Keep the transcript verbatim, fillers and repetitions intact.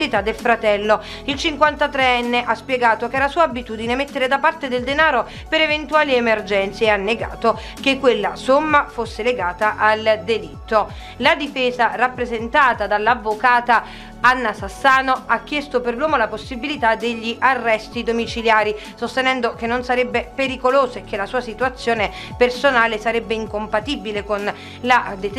del fratello. Il cinquantatreenne ha spiegato che era sua abitudine mettere da parte del denaro per eventuali emergenze e ha negato che quella somma fosse legata al delitto. La difesa, rappresentata dall'avvocata Anna Sassano, ha chiesto per l'uomo la possibilità degli arresti domiciliari, sostenendo che non sarebbe pericoloso e che la sua situazione personale sarebbe incompatibile con la detenzione